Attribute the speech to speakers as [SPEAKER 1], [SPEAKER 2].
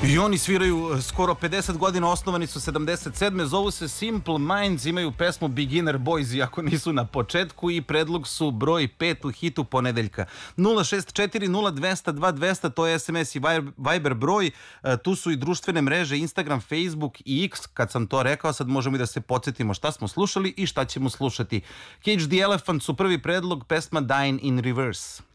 [SPEAKER 1] I oni sviraju skoro 50 godina, osnovani su 77. Zovu se Simple Minds, imaju pesmu Beginner Boys, iako nisu na početku, i predlog su broj 5 u hitu ponedeljka. 064-0200-2200, to je SMS i Viber broj. Tu su i društvene mreže, Instagram, Facebook i X. Kad sam to rekao, sad možemo i da se podsjetimo šta smo slušali i šta ćemo slušati. Cage the Elephant su prvi predlog, pesma Dying in Reverse.